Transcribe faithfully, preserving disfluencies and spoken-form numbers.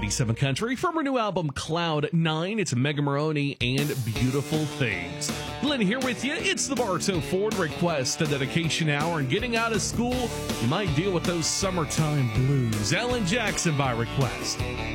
ninety-seven Country. From her new album, Cloud nine, it's Mega Maroney and Beautiful Things. Glenn here with you. It's the Bartow Ford Request and Dedication Hour. And getting out of school, you might deal with those summertime blues. Alan Jackson by request.